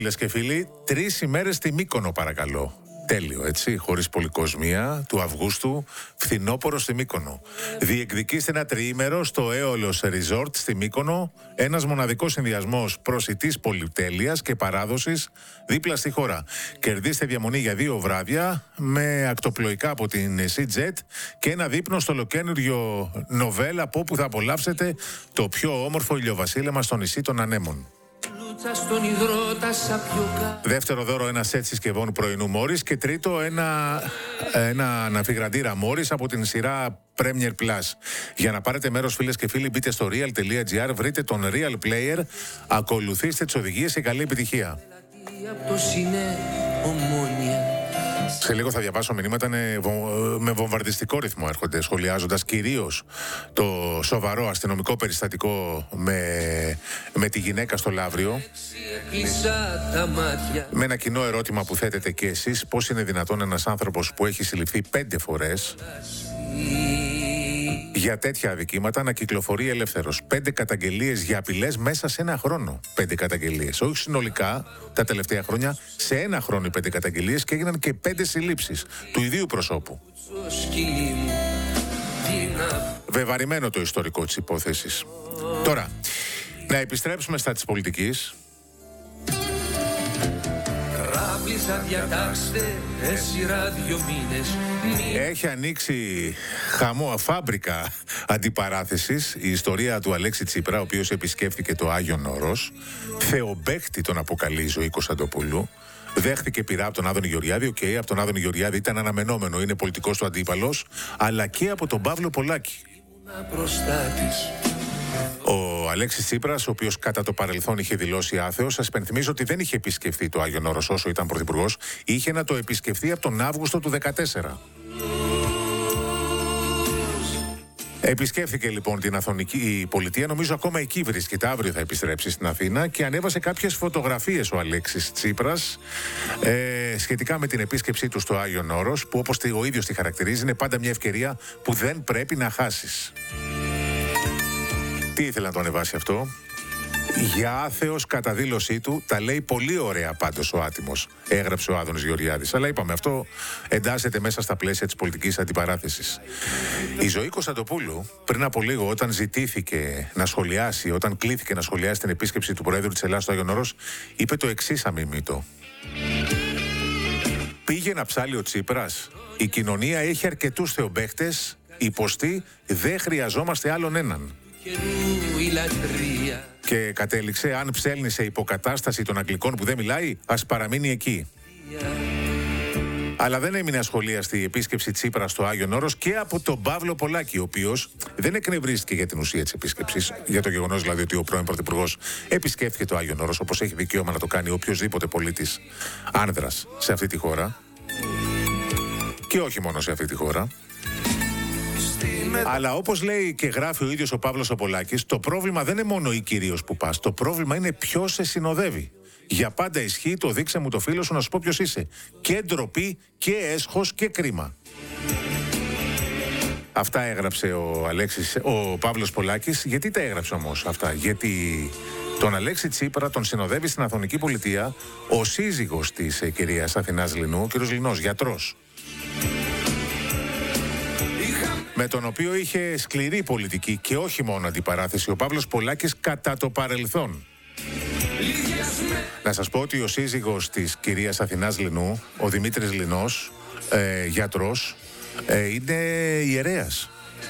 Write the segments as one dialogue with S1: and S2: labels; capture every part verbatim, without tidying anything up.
S1: Φίλες και φίλοι, τρεις ημέρες στη Μύκονο παρακαλώ. Τέλειο, έτσι, χωρίς πολυκοσμία, του Αυγούστου, φθινόπωρο στη Μύκονο. Διεκδικήστε ένα τριήμερο στο Έολος Resort στη Μύκονο, ένας μοναδικός συνδυασμός προσιτής πολυτέλειας και παράδοσης δίπλα στη χώρα. Κερδίστε διαμονή για δύο βράδια με ακτοπλοϊκά από την Sea-Jet και ένα δείπνο στο ολοκαίνουργιο Νοβέλ, από όπου θα απολαύσετε το πιο όμορφο ηλιοβασίλεμα στο νησί των Ανέμων. Δεύτερο δώρο, ένα σετ συσκευών πρωινού Μόρις. Και τρίτο, ένα, ένα αναφιγραντήρα Μόρις από την σειρά Premier Plus. Για να πάρετε μέρος, φίλες και φίλοι, μπείτε στο real τελεία gr, βρείτε τον Real Player, ακολουθήστε τις οδηγίες και καλή επιτυχία. Σε λίγο θα διαβάσω μηνύματα με βομβαρδιστικό ρυθμό, έρχονται σχολιάζοντας κυρίως το σοβαρό αστυνομικό περιστατικό με, με τη γυναίκα στο Λαύριο. Με ένα κοινό ερώτημα που θέτετε και εσείς: πώς είναι δυνατόν ένας άνθρωπος που έχει συλληφθεί πέντε φορές για τέτοια αδικήματα να κυκλοφορεί ελεύθερος? Πέντε καταγγελίες για απειλές μέσα σε ένα χρόνο. Πέντε καταγγελίες. Όχι συνολικά τα τελευταία χρόνια, σε ένα χρόνο οι πέντε καταγγελίες, και έγιναν και πέντε συλλήψεις του ιδίου προσώπου. Βεβαρημένο το ιστορικό της υπόθεσης. Τώρα, να επιστρέψουμε στα της πολιτικής. Έχει ανοίξει χαμό, φάμπρικα αντιπαράθεσης η ιστορία του Αλέξη Τσίπρα, ο οποίος επισκέφθηκε το Άγιον Όρος. Θεομπαίχτη τον αποκαλεί η Ζωή Κωνσταντοπούλου. Δέχτηκε πειρά από τον Άδωνη Γεωργιάδη. Οκ, okay, από τον Άδωνη Γεωργιάδη ήταν αναμενόμενο, είναι πολιτικός του αντίπαλος, αλλά και από τον Παύλο Πολάκη. Ο Αλέξης Τσίπρας, ο οποίος κατά το παρελθόν είχε δηλώσει άθεος, σας υπενθυμίζω ότι δεν είχε επισκεφθεί το Άγιον Όρος όσο ήταν πρωθυπουργός. Είχε να το επισκεφθεί από τον Αύγουστο του δύο χιλιάδες δεκατέσσερα. Επισκέφθηκε λοιπόν την Αθωνική πολιτεία, νομίζω ακόμα εκεί βρίσκεται, αύριο θα επιστρέψει στην Αθήνα, και ανέβασε κάποιες φωτογραφίες ο Αλέξης Τσίπρας ε, σχετικά με την επίσκεψή του στο Άγιον Όρος, που όπως ο ίδιος τη χαρακτηρίζει, είναι πάντα μια ευκαιρία που δεν πρέπει να χάσεις. Τι ήθελε να το ανεβάσει αυτό? Για άθεος κατά δήλωσή του, τα λέει πολύ ωραία πάντως ο άτιμος, έγραψε ο Άδωνης Γεωργιάδης. Αλλά είπαμε, αυτό εντάσσεται μέσα στα πλαίσια της πολιτικής αντιπαράθεσης. Η Ζωή Κωνσταντοπούλου πριν από λίγο, όταν ζητήθηκε να σχολιάσει, όταν κλήθηκε να σχολιάσει την επίσκεψη του Προέδρου της Ελλάδας στο Άγιον Όρος, είπε το εξής αμιμήτο: πήγε να ψάλει ο Τσίπρας. Η κοινωνία έχει αρκετούς θεομπαίχτες, υποστεί, δεν χρειαζόμαστε άλλον έναν. Και κατέληξε, αν ψέλνει σε υποκατάσταση των Αγγλικών που δεν μιλάει, ας παραμείνει εκεί. Αλλά δεν έμεινε ασχολίαστη η επίσκεψη Τσίπρα στο Άγιον Όρος και από τον Παύλο Πολάκη, ο οποίος δεν εκνευρίστηκε για την ουσία της επίσκεψης, για το γεγονός δηλαδή ότι ο πρώην Πρωθυπουργός επισκέφθηκε το Άγιον Όρος, όπως έχει δικαίωμα να το κάνει οποιοσδήποτε πολίτης άνδρας σε αυτή τη χώρα. Και όχι μόνο σε αυτή τη χώρα. Αλλά όπως λέει και γράφει ο ίδιος ο Παύλος ο Πολάκης, το πρόβλημα δεν είναι μόνο ή κυρίως που πας. Το πρόβλημα είναι ποιος σε συνοδεύει. Για πάντα ισχύει το δείξε μου το φίλο σου να σου πω ποιος είσαι. Και ντροπή και έσχος και κρίμα. Αυτά έγραψε ο, Αλέξης, ο Παύλος Πολάκης. Γιατί τα έγραψε όμως αυτά? Γιατί τον Αλέξη Τσίπρα τον συνοδεύει στην Αθωνική πολιτεία ο σύζυγος της ε, κυρίας Αθηνάς Λινού, ο κ. Λινός, γιατρός, με τον οποίο είχε σκληρή πολιτική και όχι μόνο αντιπαράθεση ο Παύλος Πολάκης κατά το παρελθόν. Να σας πω ότι ο σύζυγος της κυρίας Αθηνάς Λινού, ο Δημήτρης Λινός, ε, γιατρός, ε, είναι ιερέας.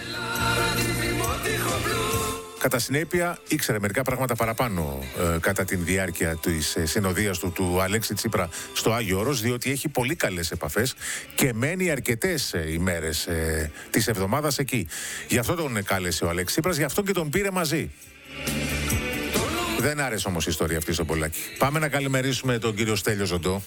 S1: Κατά συνέπεια ήξερε μερικά πράγματα παραπάνω ε, κατά τη διάρκεια της ε, συνοδείας του, του Αλέξη Τσίπρα στο Άγιο Όρος, διότι έχει πολύ καλές επαφές και μένει αρκετές ε, ημέρες ε, της εβδομάδας εκεί. Γι' αυτό τον κάλεσε ο Αλέξης Τσίπρας, γι' αυτό και τον πήρε μαζί. Δεν άρεσε όμως η ιστορία αυτή στον Πολάκη. Πάμε να καλημερίσουμε τον κύριο Στέλιο Ζοντό.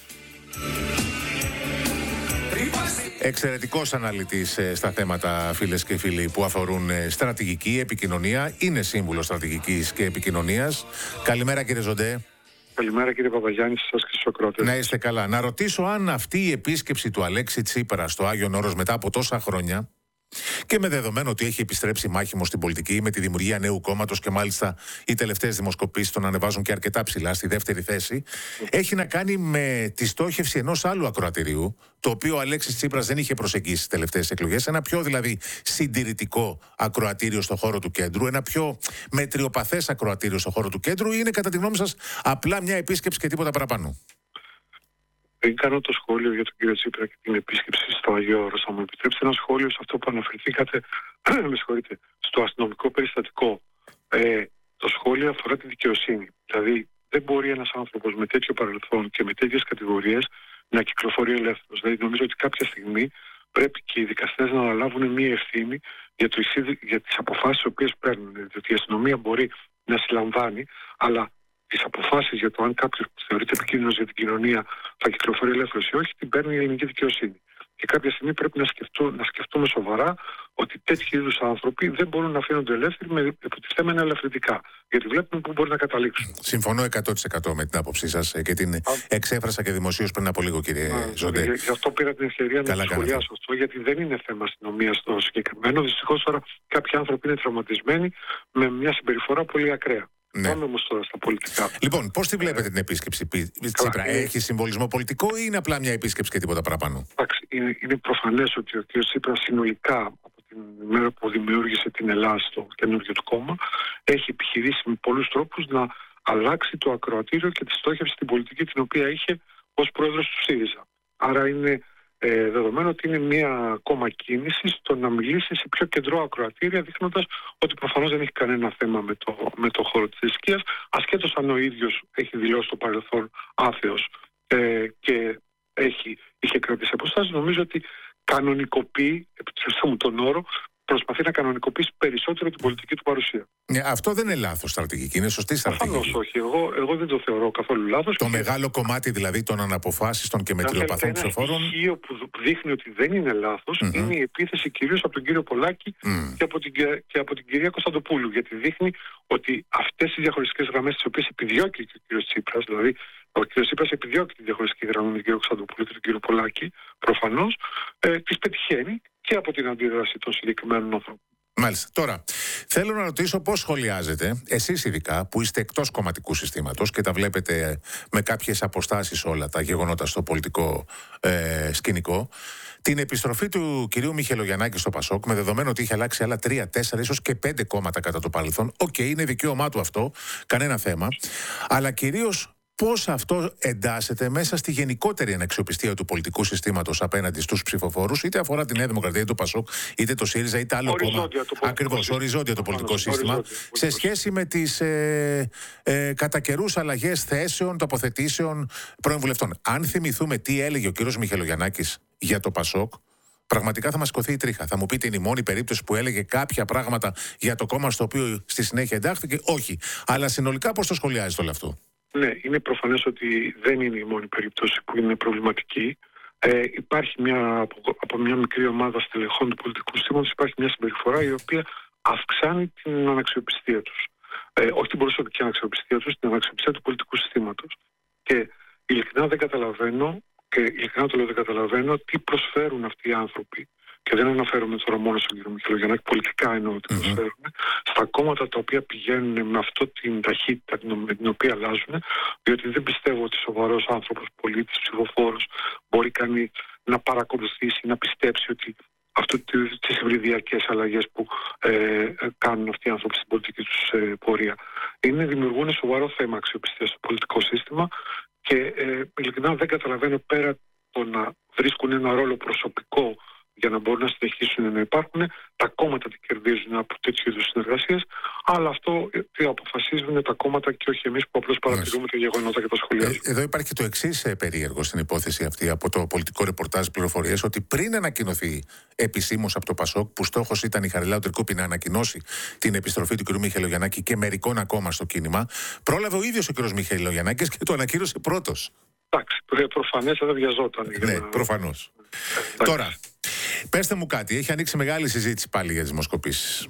S1: Εξαιρετικός αναλυτής στα θέματα, φίλες και φίλοι, που αφορούν στρατηγική, επικοινωνία. Είναι σύμβουλος στρατηγικής και επικοινωνίας. Καλημέρα, κύριε Ζοντέ.
S2: Καλημέρα, κύριε Παπαγιάννη, σας και στους ακροατές.
S1: Να είστε καλά. Να ρωτήσω αν αυτή η επίσκεψη του Αλέξη Τσίπρα στο Άγιον Όρος μετά από τόσα χρόνια Και με δεδομένο ότι έχει επιστρέψει μάχημο στην πολιτική με τη δημιουργία νέου κόμματος και μάλιστα οι τελευταίες δημοσκοπήσεις τον ανεβάζουν και αρκετά ψηλά στη δεύτερη θέση, έχει να κάνει με τη στόχευση ενός άλλου ακροατηρίου, το οποίο ο Αλέξης Τσίπρας δεν είχε προσεγγίσει στις τελευταίες εκλογές. Ένα πιο δηλαδή συντηρητικό ακροατήριο στο χώρο του κέντρου, ένα πιο μετριοπαθές ακροατήριο στο χώρο του κέντρου, ή είναι κατά τη γνώμη σας απλά μια επίσκεψη και τίποτα παραπάνω?
S2: Πριν κάνω το σχόλιο για τον κύριο Τσίπρα και την επίσκεψη στο Αγίο Όρος, θα μου επιτρέψετε ένα σχόλιο σε αυτό που αναφερθήκατε, με συγχωρείτε, στο αστυνομικό περιστατικό. Ε, το σχόλιο αφορά τη δικαιοσύνη. Δηλαδή, δεν μπορεί ένας άνθρωπος με τέτοιο παρελθόν και με τέτοιες κατηγορίες να κυκλοφορεί ελεύθερος. Δηλαδή, νομίζω ότι κάποια στιγμή πρέπει και οι δικαστές να αναλάβουν μία ευθύνη για, το, για τις αποφάσεις τις οποίες παίρνουν. Διότι η αστυνομία μπορεί να συλλαμβάνει, αλλά τις αποφάσεις για το αν κάποιος που θεωρείται επικίνδυνος για την κοινωνία θα κυκλοφορεί ελεύθερος ή όχι, την παίρνει η ελληνική δικαιοσύνη. Και κάποια στιγμή πρέπει να, σκεφτού, να σκεφτούμε σοβαρά ότι τέτοιου είδους άνθρωποι δεν μπορούν να αφήνονται ελεύθεροι με υποτιθέμενα ελαφρυντικά. Γιατί βλέπουμε πού μπορεί να καταλήξουν.
S1: Συμφωνώ εκατό τοις εκατό με την άποψή σας και την Α, εξέφρασα και δημοσίως πριν από λίγο, κύριε Α, Ζοντέ.
S2: Γι' αυτό πήρα την ευκαιρία να το σχολιάσω αυτό, γιατί δεν είναι θέμα αστυνομίας το συγκεκριμένο. Δυστυχώς τώρα κάποιοι άνθρωποι είναι τραυματισμένοι με μια συμπεριφορά πολύ ακραία. Ναι. Πάμε όμως τώρα στα πολιτικά.
S1: Λοιπόν, πώς τη βλέπετε ε, την επίσκεψη Τσίπρα? Ε, Έχει συμβολισμό πολιτικό ή είναι απλά μια επίσκεψη και τίποτα παραπάνω?
S2: Εντάξει, είναι, είναι προφανές ότι ο κ. Τσίπρας συνολικά από την ημέρα που δημιούργησε την Ελλάδα στο καινούργιο του κόμμα έχει επιχειρήσει με πολλούς τρόπους να αλλάξει το ακροατήριο και τη στόχευση στην πολιτική την οποία είχε ως πρόεδρος του ΣΥΡΙΖΑ. Άρα είναι ε, δεδομένο ότι είναι μια ακόμα κίνηση στο να μιλήσει σε πιο κεντρό ακροατήρια, δείχνοντας ότι προφανώς δεν έχει κανένα θέμα με το, με το χώρο της θρησκείας, ασχέτως αν ο ίδιος έχει δηλώσει στο παρελθόν άθεος ε, και έχει, είχε κρατήσει αποστάσεις. Νομίζω ότι κανονικοποιεί, επιτρέψτε μου τον όρο, προσπαθεί να κανονικοποιήσει περισσότερο την πολιτική του παρουσία.
S1: Ναι, αυτό δεν είναι λάθος στρατηγική, είναι σωστή στρατηγική.
S2: Προφανώς όχι. Εγώ, εγώ δεν το θεωρώ καθόλου λάθος.
S1: Το και... μεγάλο κομμάτι δηλαδή των αναποφάσιστων και μετριοπαθών ψηφοφόρων.
S2: Ένα στοιχείο που δείχνει ότι δεν είναι λάθος mm-hmm. είναι η επίθεση κυρίως από τον κύριο Πολάκη mm. και, από την, και από την κυρία Κωνσταντοπούλου. Γιατί δείχνει ότι αυτές οι διαχωριστικές γραμμές τις οποίες επιδιώκει και ο κύριος Τσίπρας, δηλαδή ο κ. Τσίπρας επιδιώκει τη διαχωριστική γραμμή με τον κύριο Κωνσταντοπούλου και τον κύριο Πολάκη, προφανώς, ε, τις πετυχαίνει και από την αντίδραση των συγκεκριμένων ανθρώπων.
S1: Μάλιστα. Τώρα, θέλω να ρωτήσω πώς σχολιάζετε, εσείς ειδικά, που είστε εκτός κομματικού συστήματος και τα βλέπετε με κάποιες αποστάσεις όλα τα γεγονότα στο πολιτικό ε, σκηνικό, την επιστροφή του κυρίου Μιχελογιαννάκη στο Πασόκ, με δεδομένο ότι είχε αλλάξει άλλα τρία, τέσσερα, ίσως και πέντε κόμματα κατά το παρελθόν. Οκ, okay, είναι δικαίωμά του αυτό, κανένα θέμα. Αλλά κυρίως πώς αυτό εντάσσεται μέσα στη γενικότερη αναξιοπιστία του πολιτικού συστήματος απέναντι στους ψηφοφόρους, είτε αφορά τη Νέα Δημοκρατία, είτε το Πασόκ, είτε το ΣΥΡΙΖΑ, είτε άλλο κόμμα. Ακριβώς, οριζόντια το πολιτικό σύστημα, σε σχέση με τις ε, ε, κατά καιρούς αλλαγές θέσεων, τοποθετήσεων πρώην βουλευτών. Αν θυμηθούμε τι έλεγε ο κύριος Μιχελογιαννάκης για το Πασόκ, πραγματικά θα μας σηκωθεί η τρίχα. Θα μου πείτε, είναι η μόνη περίπτωση που έλεγε κάποια πράγματα για το κόμμα στο οποίο στη συνέχεια εντάχθηκε? Όχι. Αλλά συνολικά πώς το σχολιάζετε όλο αυτό?
S2: Ναι, είναι προφανές ότι δεν είναι η μόνη περίπτωση που είναι προβληματική. Ε, υπάρχει μια, από, από μια μικρή ομάδα στελεχών του πολιτικού συστήματος, υπάρχει μια συμπεριφορά η οποία αυξάνει την αναξιοπιστία τους. Ε, όχι την προσωπική αναξιοπιστία τους, την αναξιοπιστία του πολιτικού συστήματος. Και ειλικρινά δεν καταλαβαίνω, και ειλικρινά το λέω δεν καταλαβαίνω, τι προσφέρουν αυτοί οι άνθρωποι. Και δεν αναφέρομαι τώρα μόνο στον κύριο Μιχελογιαννάκη, πολιτικά εννοώ ότι προσφέρουν, mm-hmm. στα κόμματα τα οποία πηγαίνουν με αυτή την ταχύτητα με την οποία αλλάζουν, διότι δεν πιστεύω ότι σοβαρός άνθρωπος, πολίτης, ψηφοφόρος μπορεί κανείς να παρακολουθήσει, να πιστέψει ότι αυτές τις υβριδιακές αλλαγές που ε, κάνουν αυτοί οι άνθρωποι στην πολιτική τους ε, πορεία είναι, δημιουργούν σοβαρό θέμα αξιοπιστίας στο πολιτικό σύστημα και ε, ειλικρινά δεν καταλαβαίνω, πέρα το να βρίσκουν ένα ρόλο προσωπικό για να μπορούν να συνεχίσουν να υπάρχουν, τα κόμματα τι κερδίζουν από τέτοιου είδους συνεργασίες, αλλά αυτό τι αποφασίζουν τα κόμματα και όχι εμείς που απλώς παρατηρούμε τα γεγονότα και τα σχολεία.
S1: Εδώ υπάρχει και το εξής ε, περίεργο στην υπόθεση αυτή από το πολιτικό ρεπορτάζ πληροφορίες, ότι πριν ανακοινωθεί επισήμως από το Πασόκ, που στόχος ήταν η Χαριλάου Τρικούπη να ανακοινώσει την επιστροφή του κ. Μιχελογιαννάκη και μερικών ακόμα στο κίνημα, πρόλαβε ο ίδιος ο κ. Μιχελογιαννάκης και το ανακοίνωσε πρώτος.
S2: Εντάξει, προφανές δεν βιαζόταν.
S1: Ναι, να... προφανώς. Τώρα, πέστε μου κάτι, έχει ανοίξει μεγάλη συζήτηση πάλι για τις δημοσκοπήσεις.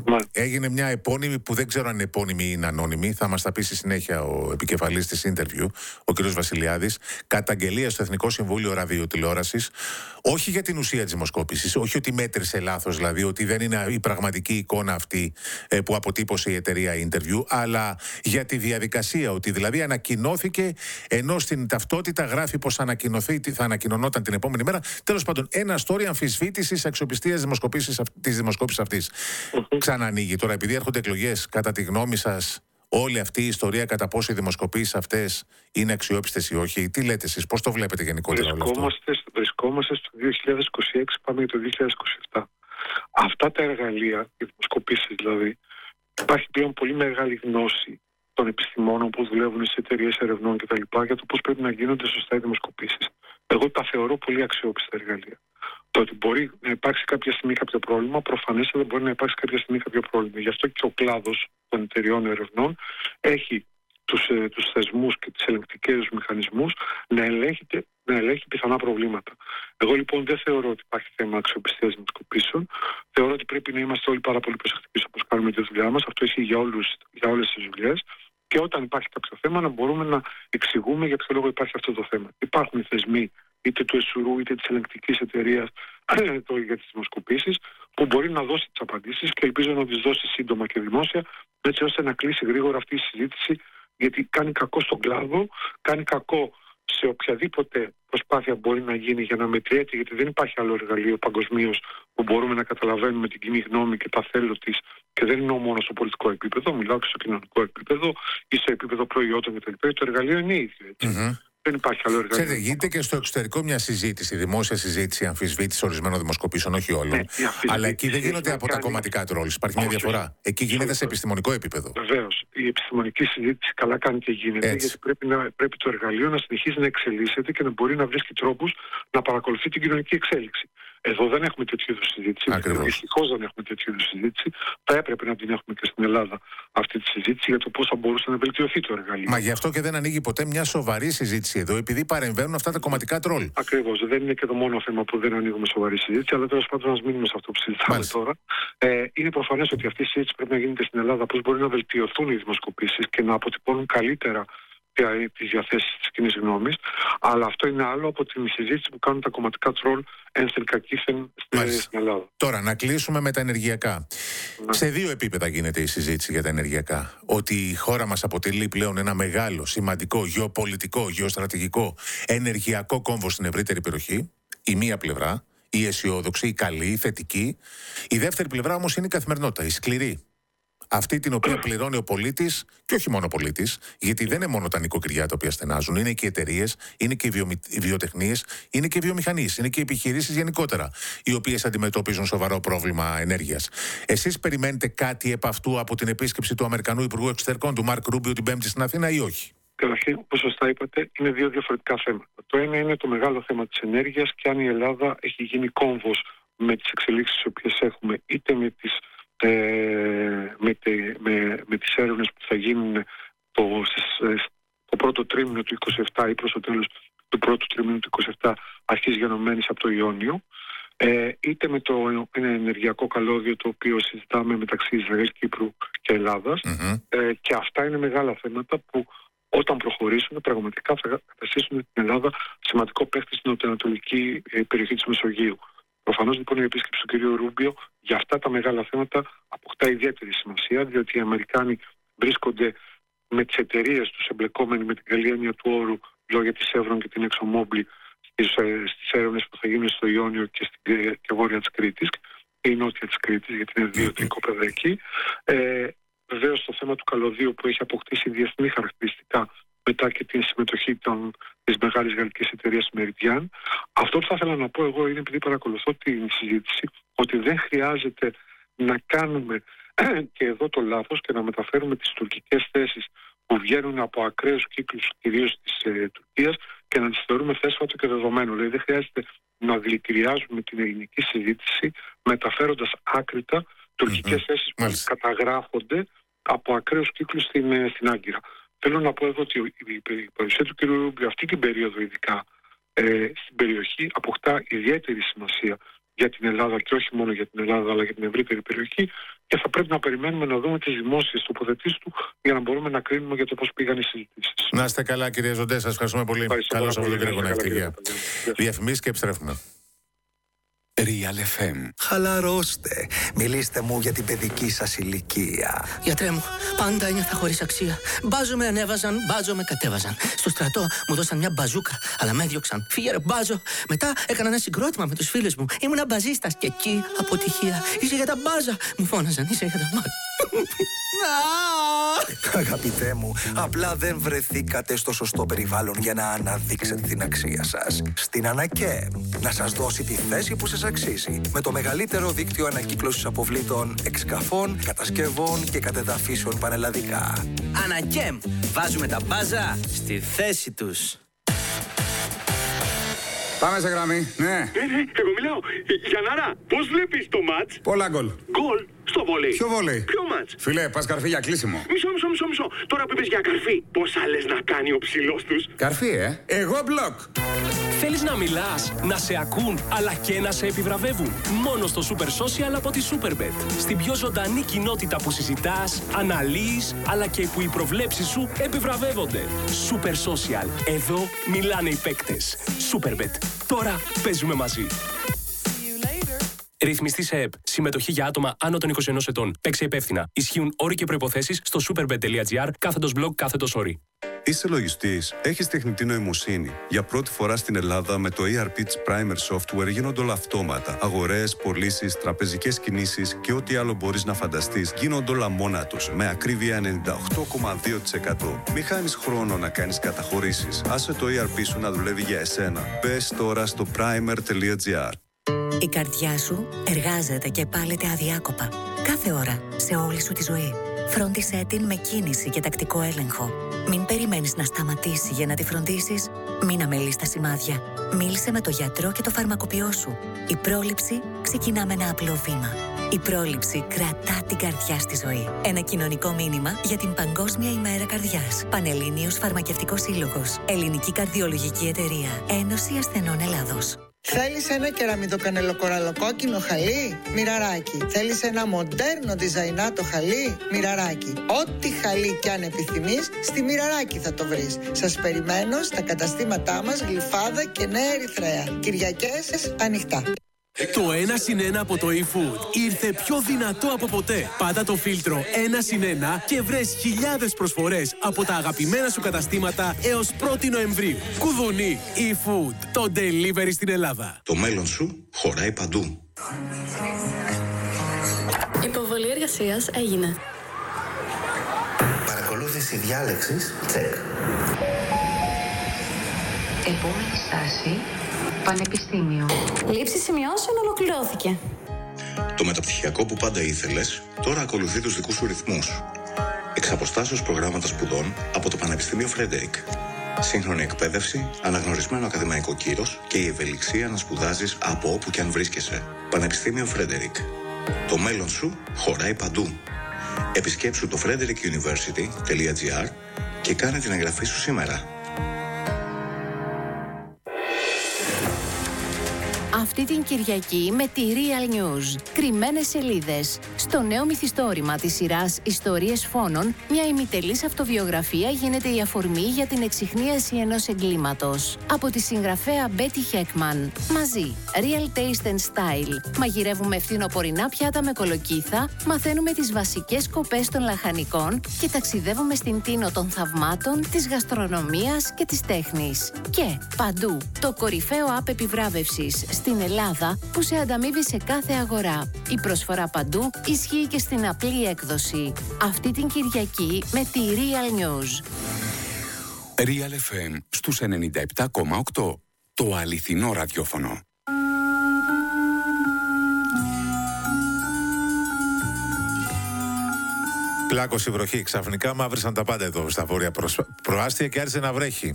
S2: Μα.
S1: Έγινε μια επώνυμη που δεν ξέρω αν είναι επώνυμη ή είναι ανώνυμη, θα μας τα πει στη συνέχεια ο επικεφαλής της interview, ο κ. Βασιλιάδης, καταγγελία στο Εθνικό Συμβούλιο Ραδιοτηλεόρασης, όχι για την ουσία της δημοσκόπησης, όχι ότι μέτρησε λάθος, δηλαδή ότι δεν είναι η πραγματική εικόνα αυτή ε, που αποτύπωσε η εταιρεία interview, αλλά για τη διαδικασία, ότι δηλαδή ανακοινώθηκε ενώ στην ταυτότητα γράφει πως θα ανακοινωνόταν την επόμενη μέρα. Τέλος πάντων, ένα story αμφισβήτησης αξιοπιστίας της δημοσκόπησης αυτής.
S2: Mm-hmm.
S1: Ξανανοίγει τώρα, επειδή έρχονται εκλογές, κατά τη γνώμη σας, όλη αυτή η ιστορία κατά πόσο οι δημοσκοπήσεις αυτές είναι αξιόπιστες ή όχι? Τι λέτε εσείς, πώς το βλέπετε γενικότερα όλο αυτό?
S2: Βρισκόμαστε στο δύο χιλιάδες είκοσι έξι, πάμε για το δύο χιλιάδες είκοσι επτά. Αυτά τα εργαλεία, οι δημοσκοπήσεις δηλαδή, υπάρχει πλέον πολύ μεγάλη γνώση των επιστημόνων που δουλεύουν σε εταιρείες ερευνών κτλ. Για το πώς πρέπει να γίνονται σωστά οι δημοσκοπήσεις. Εγώ τα θεωρώ πολύ αξιόπιστα εργαλεία. Το ότι μπορεί να υπάρξει κάποια στιγμή κάποιο πρόβλημα, προφανέστατα μπορεί να υπάρξει κάποια στιγμή κάποιο πρόβλημα. Γι' αυτό και ο κλάδος των εταιρεών ερευνών έχει τους, ε, τους θεσμούς και τις ελεγκτικές μηχανισμούς να ελέγχει, να ελέγχει πιθανά προβλήματα. Εγώ λοιπόν δεν θεωρώ ότι υπάρχει θέμα αξιοπιστίας δημοσκοπήσεων. Θεωρώ ότι πρέπει να είμαστε όλοι πάρα πολύ προσεκτικοί όπως κάνουμε τη δουλειά μας. Αυτό ισχύει για, όλους, για όλες τις δουλειές. Και όταν υπάρχει κάποιο θέμα, να μπορούμε να εξηγούμε για ποιο λόγο υπάρχει αυτό το θέμα. Υπάρχουν οι θεσμοί είτε του ΕΣΟΥΡΟΥ είτε της ελεγκτικής εταιρείας για τις δημοσκοπήσεις, που μπορεί να δώσει τις απαντήσεις και ελπίζω να τις δώσει σύντομα και δημόσια, έτσι ώστε να κλείσει γρήγορα αυτή η συζήτηση, γιατί κάνει κακό στον κλάδο, κάνει κακό σε οποιαδήποτε προσπάθεια μπορεί να γίνει για να μετριέται, γιατί δεν υπάρχει άλλο εργαλείο παγκοσμίως που μπορούμε να καταλαβαίνουμε την κοινή γνώμη και τα θέλω της, και δεν είναι μόνο στο πολιτικό επίπεδο, μιλάω και στο κοινωνικό επίπεδο ή σε επίπεδο προϊόντων κτλ. Το εργαλείο είναι ίδιο. Έτσι. Mm-hmm. Δεν υπάρχει άλλο εργαλείο.
S1: Ξέρετε, γίνεται και στο εξωτερικό μια συζήτηση, δημόσια συζήτηση, αμφισβήτηση ορισμένων δημοσκοπήσεων, όχι όλων. Ναι, αλλά εκεί δεν γίνονται από κάνει... τα κομματικά τρόλς. Υπάρχει μια διαφορά. Εκεί γίνεται σε επιστημονικό επίπεδο.
S2: Βεβαίως. Η επιστημονική συζήτηση καλά κάνει και γίνεται, έτσι. Γιατί πρέπει, να, πρέπει το εργαλείο να συνεχίζει να εξελίσσεται και να μπορεί να βρίσκει τρόπους να παρακολουθεί την κοινωνική εξέλιξη. Εδώ δεν έχουμε τέτοιου είδους συζήτηση. Δυστυχώς δεν έχουμε τέτοιου είδους συζήτηση. Θα έπρεπε να την έχουμε και στην Ελλάδα αυτή τη συζήτηση για το πώς θα μπορούσε να βελτιωθεί το εργαλείο.
S1: Μα γι' αυτό και δεν ανοίγει ποτέ μια σοβαρή συζήτηση εδώ, επειδή παρεμβαίνουν αυτά τα κομματικά τρόλ.
S2: Ακριβώς. Δεν είναι και το μόνο θέμα που δεν ανοίγουμε σοβαρή συζήτηση, αλλά τέλος πάντων να μείνουμε σε αυτό που συζητάμε Μάλιστα. τώρα. Ε, είναι προφανές ότι αυτή η συζήτηση πρέπει να γίνεται στην Ελλάδα, πώς μπορεί να βελτιωθούν οι δημοσκοπήσεις και να αποτυπώνουν καλύτερα τις διαθέσεις της κοινής γνώμης, αλλά αυτό είναι άλλο από την συζήτηση που κάνουν τα κομματικά τρόλ ένθεν κακήθεν στην Ελλάδα.
S1: Τώρα, να κλείσουμε με τα ενεργειακά. Ναι. Σε δύο επίπεδα γίνεται η συζήτηση για τα ενεργειακά. Ότι η χώρα μας αποτελεί πλέον ένα μεγάλο, σημαντικό, γεωπολιτικό, γεωστρατηγικό, ενεργειακό κόμβο στην ευρύτερη περιοχή. Η μία πλευρά, η αισιόδοξη, η καλή, η θετική. Η δεύτερη πλευρά όμως είναι η καθημερινότητα, η σκληρή. Αυτή την οποία πληρώνει ο πολίτης, και όχι μόνο ο πολίτης, γιατί δεν είναι μόνο τα νοικοκυριά τα οποία στενάζουν, είναι και οι εταιρείες, είναι και οι, βιομη... οι βιοτεχνίες, είναι και οι βιομηχανίες, είναι και οι επιχειρήσεις γενικότερα, οι οποίες αντιμετωπίζουν σοβαρό πρόβλημα ενέργειας. Εσείς περιμένετε κάτι επ' αυτού από την επίσκεψη του Αμερικανού Υπουργού Εξωτερικών, του Μαρκ Ρούμπιο, την Πέμπτη στην Αθήνα, ή όχι?
S2: Καταρχήν, όπως σωστά είπατε, είναι δύο διαφορετικά θέματα. Το ένα είναι το μεγάλο θέμα της ενέργειας και αν η Ελλάδα έχει γίνει κόμβος με τις εξελίξεις τις οποίες έχουμε, είτε με τις Ε, με, τε, με, με τις έρευνες που θα γίνουν το, το πρώτο τρίμηνο του είκοσι επτά ή προς το τέλος του πρώτου τρίμηνου του είκοσι επτά, αρχής γενομένης από το Ιόνιο, ε, είτε με το ένα ενεργειακό καλώδιο το οποίο συζητάμε μεταξύ Ισραήλ, Κύπρου και Ελλάδας. Mm-hmm. Ε, και αυτά είναι μεγάλα θέματα που όταν προχωρήσουν πραγματικά θα καταστήσουν την Ελλάδα σημαντικό παίκτη στην νοτιοανατολική περιοχή της Μεσογείου. Προφανώς λοιπόν η επίσκεψη του κ. Ρούμπιο για αυτά τα μεγάλα θέματα αποκτά ιδιαίτερη σημασία, διότι οι Αμερικάνοι βρίσκονται με τις εταιρείες τους εμπλεκόμενοι με την καλή έννοια του όρου, λόγια της Chevron και την ExxonMobil, στις έρευνες που θα γίνουν στο Ιόνιο και στην και βόρεια της Κρήτης και η νότια της Κρήτης, γιατί είναι δύο τρικόπεδα εκεί. Ε, Βεβαίως το θέμα του καλωδίου που έχει αποκτήσει διεθνή χαρακτηριστικά μετά και την συμμετοχή των, της μεγάλης γαλλικής εταιρείας Meridian. Αυτό που θα ήθελα να πω εγώ είναι, επειδή παρακολουθώ την συζήτηση, ότι δεν χρειάζεται να κάνουμε και εδώ το λάθος και να μεταφέρουμε τις τουρκικές θέσεις που βγαίνουν από ακραίους κύκλους κυρίως της ε, Τουρκίας και να τις θεωρούμε θέσφατο και δεδομένο. Δηλαδή δεν χρειάζεται να δηλητηριάζουμε την ελληνική συζήτηση μεταφέροντας άκρητα τουρκικές mm-hmm. θέσεις που mm-hmm. καταγράφονται από ακραίους κύκλους στην, στην Άγκυρα. Θέλω να πω εδώ ότι η παρουσία του κ. Ρούμπιο αυτή την περίοδο ειδικά ε, στην περιοχή αποκτά ιδιαίτερη σημασία για την Ελλάδα και όχι μόνο για την Ελλάδα αλλά για την ευρύτερη περιοχή, και θα πρέπει να περιμένουμε να δούμε τις δημόσιες τοποθετήσεις του για να μπορούμε να κρίνουμε για το πώς πήγαν οι συζητήσεις.
S1: Να είστε καλά, κύριε Ζοντέ, σας ευχαριστούμε πολύ. Καλώς από τον κύριο Γονευτηγία. Διαφημίσεις και επιστρέφουμε.
S3: Real εφ εμ.
S4: Χαλαρώστε. Μιλήστε μου για την παιδική σας ηλικία.
S5: Γιατρέ μου, πάντα ένιωθα χωρίς αξία. Μπάζο με ανέβαζαν, μπάζο με κατέβαζαν. Στο στρατό μου δώσαν μια μπαζούκα, αλλά με έδιωξαν. Φύγε ρε μπάζο. Μετά έκανα ένα συγκρότημα με τους φίλους μου. Ήμουνα μπαζίστας και εκεί αποτυχία. Είσαι για τα μπάζα. Μου φώναζαν, είσαι για τα μπάζα.
S4: Αγαπητέ μου, απλά δεν βρεθήκατε στο σωστό περιβάλλον για να αναδείξετε την αξία σας. Στην Ανακέ, να σας δώσει τη θέση που σας αξίζει. Με το μεγαλύτερο δίκτυο ανακύκλωσης αποβλήτων, εξκαφών, κατασκευών και κατεδαφίσεων πανελλαδικά.
S5: Ανακέμ, βάζουμε τα μπάζα στη θέση τους.
S3: Πάμε σε γραμμή, ναι.
S6: Ναι, ναι, εγώ μιλάω. Γιαννάρα, πώς βλέπεις το μάτς?
S3: Πολλά γκολ.
S6: Γκολ στο βόλεϊ.
S3: Ποιο βόλεϊ?
S6: Ποιο μάτς?
S3: Φιλέ, πας καρφί για κλείσιμο.
S6: Μισό, μισό, μισό, μισό. Τώρα που είπες για καρφί, πόσα λες να κάνει ο ψηλός τους?
S3: Καρφί, ε. Εγώ μπλοκ.
S7: Θέλεις να μιλάς, να σε ακούν, αλλά και να σε επιβραβεύουν. Μόνο στο Super Social από τη Superbet. Στην πιο ζωντανή κοινότητα που συζητάς, αναλύεις, αλλά και που οι προβλέψεις σου επιβραβεύονται. Super Social. Εδώ μιλάνε οι παίκτες. Superbet. Τώρα παίζουμε μαζί. Ρυθμιστή σε ΕΠ. Συμμετοχή για άτομα άνω των είκοσι ενός ετών. Παίξε υπεύθυνα. Ισχύουν όροι και προϋποθέσεις στο superbet.gr κάθετος blog κάθετος όροι.
S8: Είσαι λογιστής, έχεις τεχνητή νοημοσύνη. Για πρώτη φορά στην Ελλάδα με το ι αρ πι της Primer Software γίνονται όλα αυτόματα. Αγορές, πωλήσεις, τραπεζικές κινήσεις και ό,τι άλλο μπορείς να φανταστείς γίνονται όλα μόνα τους, με ακρίβεια ενενήντα οκτώ κόμμα δύο τοις εκατό. Μη χάνεις χρόνο να κάνεις καταχωρήσεις. Άσε το ι αρ πι σου να δουλεύει για εσένα. Μπες τώρα στο primer.gr.
S9: Η καρδιά σου εργάζεται και πάλεται αδιάκοπα. Κάθε ώρα, σε όλη σου τη ζωή. Φρόντισέ την με κίνηση και τακτικό έλεγχο. Μην περιμένεις να σταματήσει για να τη φροντίσεις. Μην αμελείς τα σημάδια. Μίλησε με το γιατρό και το φαρμακοποιό σου. Η πρόληψη ξεκινά με ένα απλό βήμα. Η πρόληψη κρατά την καρδιά στη ζωή. Ένα κοινωνικό μήνυμα για την Παγκόσμια ημέρα καρδιάς. Πανελλήνιος Φαρμακευτικός Σύλλογος. Ελληνική Καρδιολογική Εταιρεία. Ένωση Ασθενών Ελλάδος.
S10: Θέλεις ένα κεραμιδοκανελοκοραλοκόκκινο χαλί? Μοιραράκι. Θέλεις ένα μοντέρνο διζαϊνάτο χαλί? Μοιραράκι. Ό,τι χαλί κι αν επιθυμείς, στη Μοιραράκι θα το βρεις. Σας περιμένω στα καταστήματά μας Γλυφάδα και Νέα Ερυθρέα. Κυριακές ανοιχτά.
S7: Το ένα συν ένα από το eFood ήρθε πιο δυνατό από ποτέ. Πάτα το φίλτρο ένα συν ένα και βρες χιλιάδες προσφορές από τα αγαπημένα σου καταστήματα έως πρώτη Νοεμβρίου. Κουδουνί, eFood, το delivery στην Ελλάδα.
S11: Το μέλλον σου χωράει παντού.
S12: Η υποβολή εργασίας έγινε.
S13: Παρακολούθηση διάλεξης, τσεκ.
S14: Επόμενη στάση, πανεπιστήμιο.
S12: Λήψη σημειώσεων ολοκληρώθηκε.
S11: Το μεταπτυχιακό που πάντα ήθελες, τώρα ακολουθεί τους δικούς σου ρυθμούς. Εξ αποστάσεως προγράμματα σπουδών από το Πανεπιστήμιο Φρέντερικ. Σύγχρονη εκπαίδευση, αναγνωρισμένο ακαδημαϊκό κύρος και η ευελιξία να σπουδάζεις από όπου και αν βρίσκεσαι. Πανεπιστήμιο Φρέντερικ. Το μέλλον σου χωράει παντού. Επισκέψου το frederick university τελεία gr και κάνε την εγγραφή σου σήμερα.
S15: Αυτή την Κυριακή με τη Real News. Κρυμμένες σελίδες. Στο νέο μυθιστόρημα της σειράς Ιστορίες Φόνων, μια ημιτελής αυτοβιογραφία γίνεται η αφορμή για την εξιχνίαση ενός εγκλήματος. Από τη συγγραφέα Betty Heckman. Μαζί, Real Taste and Style. Μαγειρεύουμε φθινοπορεινά πιάτα με κολοκύθα, μαθαίνουμε τις βασικές κοπές των λαχανικών και ταξιδεύουμε στην τίνο των θαυμάτων, της γαστρονομίας και της τέχνης. Και παντού, το κορυφαίο app επιβράβευσης στην Ελλάδα που σε ανταμείβει σε κάθε αγορά. Η προσφορά παντού ισχύει και στην απλή έκδοση. Αυτή την Κυριακή με τη Real News.
S3: Real εφ εμ στους ενενήντα επτά κόμμα οκτώ. Το αληθινό ραδιόφωνο.
S1: Πλάκωσε η βροχή. Ξαφνικά μαύρισαν τα πάντα εδώ στα βόρεια προάστια και άρχισε να βρέχει.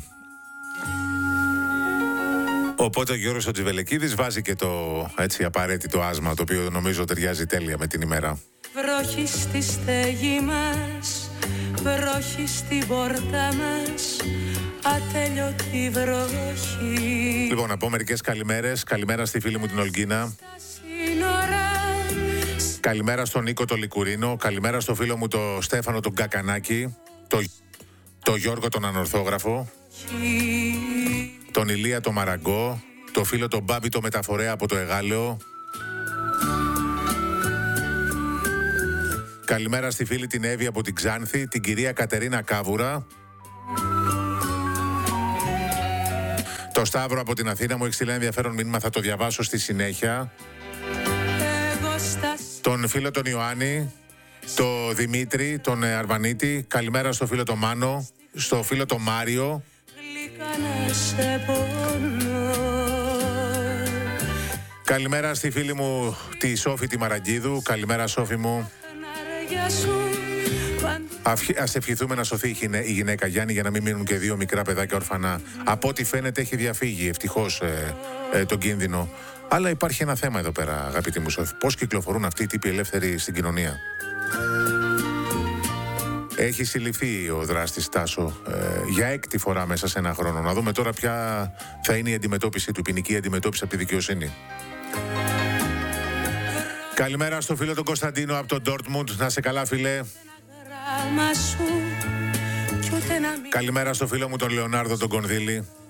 S1: Οπότε ο Γιώργος ο Τζιβελεκίδης βάζει και το έτσι απαραίτητο άσμα, το οποίο νομίζω ταιριάζει τέλεια με την ημέρα.
S16: Βροχή στη στέγη μας, βροχή στην πόρτα μας, ατέλειωτη βροχή.
S1: Λοιπόν, να πω μερικές καλημέρες. Καλημέρα στη φίλη μου την Ολγκίνα. Καλημέρα στον Νίκο το Λικουρίνο. Καλημέρα στο φίλο μου το Στέφανο τον Κακανάκη. Το, το Γιώργο τον Ανορθόγραφο. Τον Ηλία το Μαραγκό. Το φίλο τον Μπάμπη το Μεταφορέα από το Εγάλεο. Καλημέρα στη φίλη την Εύη από την Ξάνθη. Την κυρία Κατερίνα Κάβουρα. Το Σταύρο από την Αθήνα μου έχει στείλει ενδιαφέρον μήνυμα, θα το διαβάσω στη συνέχεια. Τον φίλο τον Ιωάννη, το Δημήτρη, τον Αρβανίτη. Καλημέρα στο φίλο τον Μάνο, στο φίλο τον Μάριο. Καλημέρα στη φίλη μου τη Σόφη τη Μαραγκίδου. Καλημέρα Σόφη μου. Ας ευχηθούμε να σωθεί η γυναίκα Γιάννη για να μην μείνουν και δύο μικρά παιδάκια ορφανά. Από ό,τι φαίνεται έχει διαφύγει ευτυχώς ε, ε, τον κίνδυνο. Αλλά υπάρχει ένα θέμα εδώ πέρα, αγαπητοί μου Σόφη. Πώς κυκλοφορούν αυτοί οι τύποι ελεύθεροι στην κοινωνία. Έχει συλληφθεί ο δράστης Τάσο ε, για έκτη φορά μέσα σε ένα χρόνο. Να δούμε τώρα ποια θα είναι η αντιμετώπιση του, ποινική αντιμετώπιση από τη δικαιοσύνη. Καλημέρα στο φίλο τον Κωνσταντίνο από τον Ντόρτμουντ. Να σε καλά, φίλε. Καλημέρα στο φίλο μου τον Λεωνάρδο τον Κονδύλη.